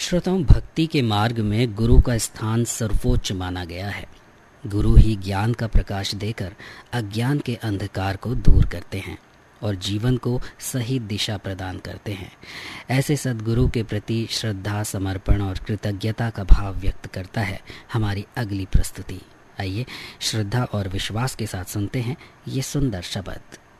श्रोताओं, भक्ति के मार्ग में गुरु का स्थान सर्वोच्च माना गया है। गुरु ही ज्ञान का प्रकाश देकर अज्ञान के अंधकार को दूर करते हैं और जीवन को सही दिशा प्रदान करते हैं। ऐसे सद्गुरु के प्रति श्रद्धा, समर्पण और कृतज्ञता का भाव व्यक्त करता है हमारी अगली प्रस्तुति। आइए श्रद्धा और विश्वास के साथ सुनते हैं ये सुंदर शब्द।